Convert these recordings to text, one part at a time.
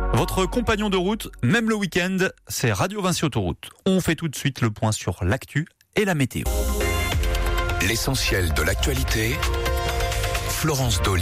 Votre compagnon de route, même le week-end, c'est Radio Vinci Autoroute. On fait tout de suite le point sur l'actu et la météo. L'essentiel de l'actualité, Florence Dolly.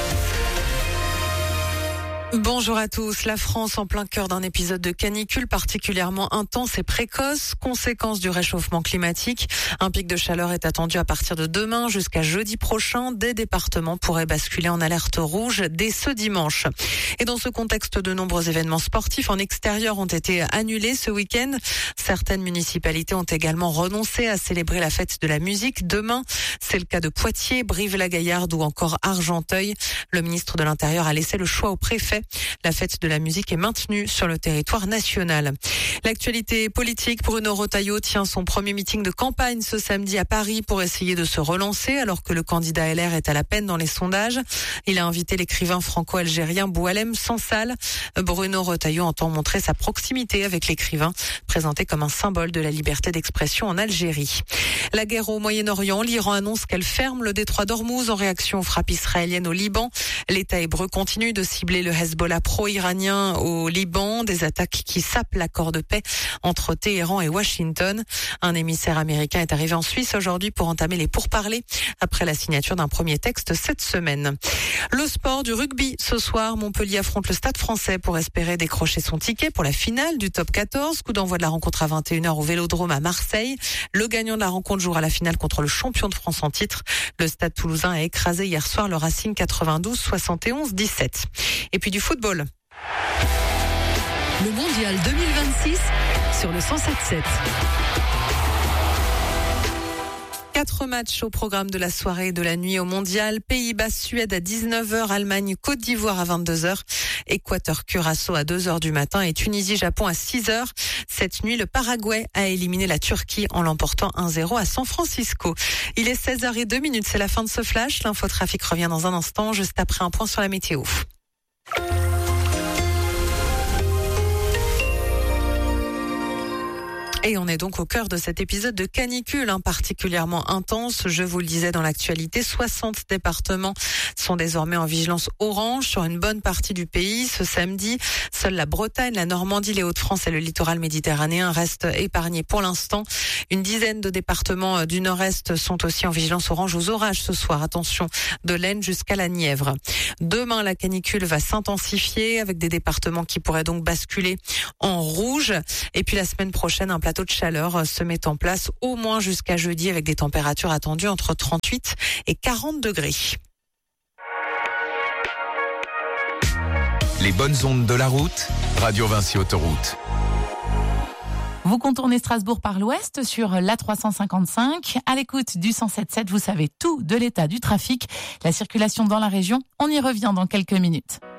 Bonjour à tous. La France en plein cœur d'un épisode de canicule particulièrement intense et précoce, conséquence du réchauffement climatique. Un pic de chaleur est attendu à partir de demain jusqu'à jeudi prochain. Des départements pourraient basculer en alerte rouge dès ce dimanche. Et dans ce contexte, de nombreux événements sportifs en extérieur ont été annulés ce week-end. Certaines municipalités ont également renoncé à célébrer la fête de la musique demain. C'est le cas de Poitiers, Brive-la-Gaillarde ou encore Argenteuil. Le ministre de l'Intérieur a laissé le choix au préfet. La fête de la musique est maintenue sur le territoire national. L'actualité politique, Bruno Retailleau tient son premier meeting de campagne ce samedi à Paris pour essayer de se relancer alors que le candidat LR est à la peine dans les sondages. Il a invité l'écrivain franco-algérien Boualem Sansal. Bruno Retailleau entend montrer sa proximité avec l'écrivain, présenté comme un symbole de la liberté d'expression en Algérie. La guerre au Moyen-Orient, l'Iran annonce qu'elle ferme le détroit d'Ormuz en réaction aux frappes israéliennes au Liban. L'État hébreu continue de cibler le Hezbollah pro-iranien au Liban, des attaques qui sapent l'accord de paix entre Téhéran et Washington. Un émissaire américain est arrivé en Suisse aujourd'hui pour entamer les pourparlers après la signature d'un premier texte cette semaine. Le sport du rugby. Ce soir, Montpellier affronte le Stade Français pour espérer décrocher son ticket pour la finale du top 14. Coup d'envoi de la rencontre à 21h au Vélodrome à Marseille. Le gagnant de la rencontre jouera la finale contre le champion de France en titre. Le Stade Toulousain a écrasé hier soir le Racing 92-71-17. Et puis du football. Le Mondial 2026 sur le 107.7. 4 matchs au programme de la soirée et de la nuit au Mondial. Pays-Bas-Suède à 19h, Allemagne-Côte d'Ivoire à 22h, Équateur-Curaçao à 2h du matin et Tunisie-Japon à 6h. Cette nuit, le Paraguay a éliminé la Turquie en l'emportant 1-0 à San Francisco. Il est 16h02, c'est la fin de ce flash. L'infotrafic revient dans un instant, juste après un point sur la météo. Et on est donc au cœur de cet épisode de canicule particulièrement intense. Je vous le disais dans l'actualité, 60 départements sont désormais en vigilance orange sur une bonne partie du pays. Ce samedi, seule la Bretagne, la Normandie, les Hauts-de-France et le littoral méditerranéen restent épargnés pour l'instant. Une dizaine de départements du nord-est sont aussi en vigilance orange aux orages ce soir. Attention, de l'Aisne jusqu'à la Nièvre. Demain, la canicule va s'intensifier avec des départements qui pourraient donc basculer en rouge. Et puis la semaine prochaine, un plateau de chaleur se met en place au moins jusqu'à jeudi avec des températures attendues entre 38 et 40 degrés. Les bonnes ondes de la route, Radio Vinci Autoroute. Vous contournez Strasbourg par l'ouest sur l'A355. À l'écoute du 107.7, vous savez tout de l'état du trafic, la circulation dans la région. On y revient dans quelques minutes.